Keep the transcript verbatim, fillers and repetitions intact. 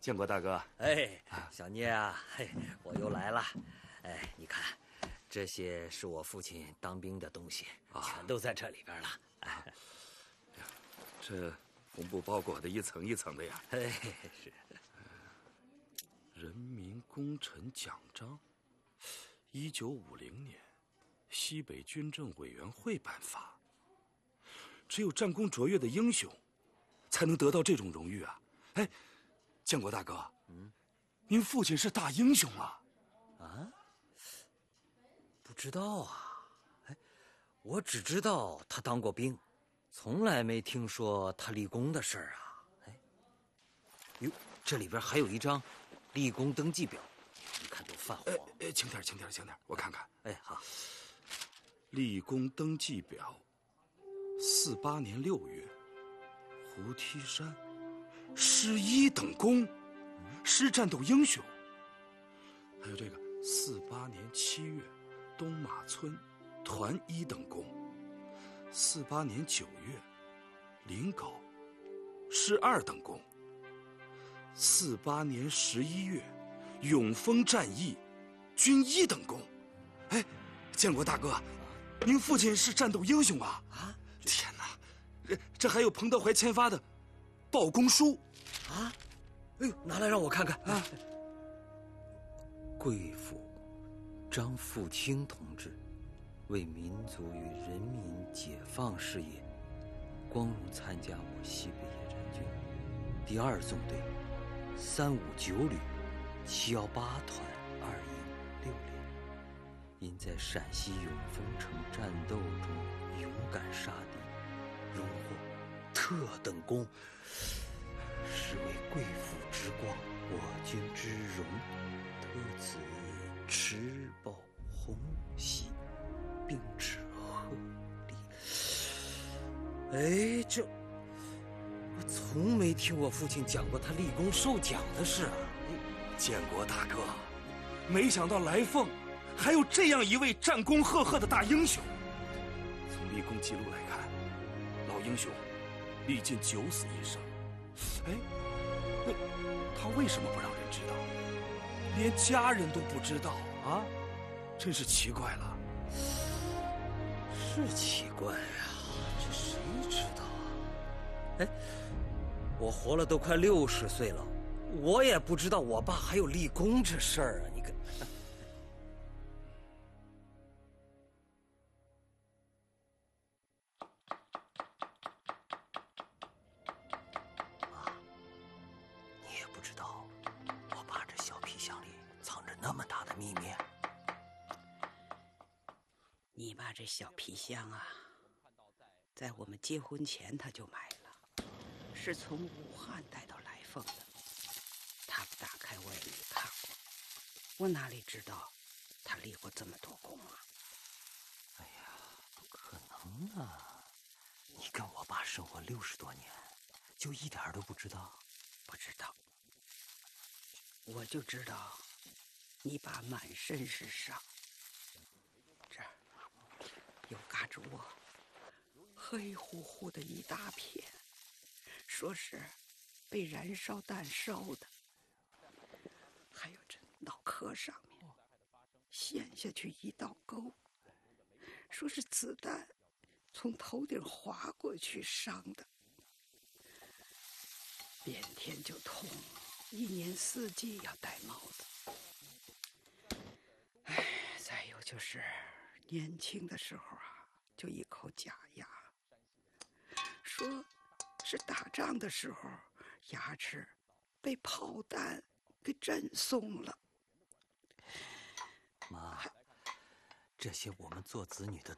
建国大哥。 哎，小聂啊，嘿，我又来了。哎，你看，这些是我父亲当兵的东西，啊、全都在这里边了。哎， 这红布包裹的一层一层的呀。 哎，是。 人民功臣奖章，一九五零年，西北军政委员会颁发。只有战功卓越的英雄，才能得到这种荣誉啊！哎，建国大哥，嗯，您父亲是大英雄啊！ 啊？不知道啊，哎，我只知道他当过兵，从来没听说他立功的事儿啊。哎，哟，这里边还有一张立功登记表，你看都泛黄。 哎，轻点，轻点，轻点，我看看。 哎，好。 立功登记表，四八年六月，胡梯山，师一等功，师战斗英雄。还有这个，四八年七月，东马村，团一等功。四八年九月，临皋，师二等功。四八年十一月，永丰战役，军一等功。哎，建国大哥，您父亲是战斗英雄啊！啊，天哪，这这还有彭德怀签发的报功书啊！哎呦，拿来让我看看啊！贵父张富清同志为民族与人民解放事业，光荣参加我西北野战军第二纵队三五九旅七幺八团二一六连。因在陕西永丰城战斗中勇敢杀敌，荣获特等功，是为贵父之光，我军之荣，特此持报红喜，并致贺礼。哎，这我从没听我父亲讲过他立功受奖的事啊！ 建国大哥，没想到来凤还有这样一位战功赫赫的大英雄。从立功记录来看，老英雄历尽九死一生。哎，那他为什么不让人知道？连家人都不知道啊，真是奇怪了。 是奇怪啊，这谁知道啊？哎，我活了都快六十岁了，我也不知道我爸还有立功这事儿啊！你看。 你爸这小皮箱啊，在我们结婚前他就买了，是从武汉带到来凤的。他不打开我也没看过，我哪里知道他立过这么多功啊？ 哎呀，不可能啊！你跟我爸生活六十多年，就一点都不知道？ 不知道，我就知道你爸满身是伤，这儿有嘎吱窝，黑乎乎的一大片，说是被燃烧弹烧的。还有这脑壳上面陷下去一道沟，说是子弹从头顶划过去伤的。变天就痛，一年四季要戴帽子。哎，再有就是年轻的时候啊，就一口假牙，说是打仗的时候牙齿被炮弹给震松了。 妈，这些我们做子女的